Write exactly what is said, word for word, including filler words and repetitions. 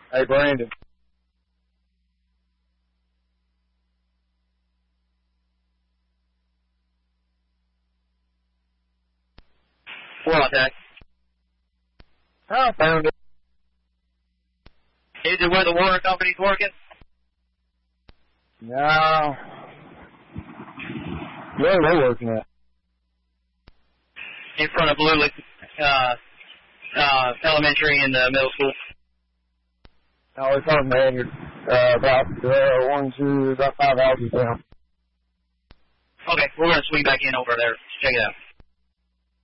Hey, Brandon. What, Dad? I found it. Is it where the water company's working? No. Where are they working at? In front of Blue Lick, uh, uh, elementary and uh, middle school. No, it's on Maynard. Uh, about, uh, one, two, about five houses down. Okay, we're going to swing back in over there. Check it out.